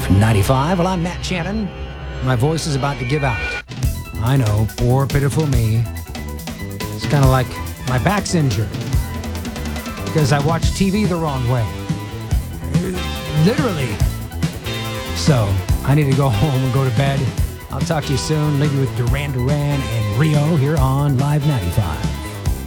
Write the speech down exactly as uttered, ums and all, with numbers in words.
Live ninety-five. Well, I'm Matt Shannon. My voice is about to give out. I know, poor, pitiful me. It's kind of like my back's injured because I watch T V the wrong way. Literally. So, I need to go home and go to bed. I'll talk to you soon. Leave you with Duran Duran and Rio here on Live ninety-five.